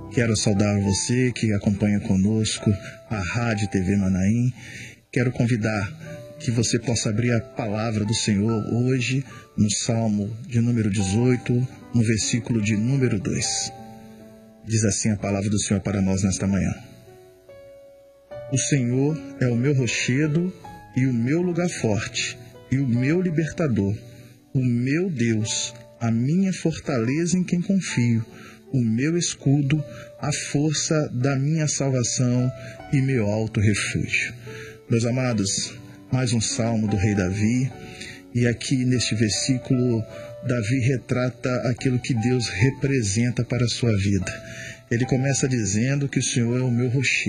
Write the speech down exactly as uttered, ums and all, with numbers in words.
Quero saudar você que acompanha conosco a Rádio T V Manaim. Quero convidar que você possa abrir a palavra do Senhor hoje no Salmo de número dezoito, no versículo de número dois. Diz assim a palavra do Senhor para nós nesta manhã. O Senhor é o meu rochedo e o meu lugar forte, e o meu libertador, o meu Deus, a minha fortaleza em quem confio, o meu escudo, a força da minha salvação e meu alto refúgio. Meus amados, mais um salmo do rei Davi, e aqui neste versículo, Davi retrata aquilo que Deus representa para a sua vida. Ele começa dizendo que o Senhor é o meu rochedo.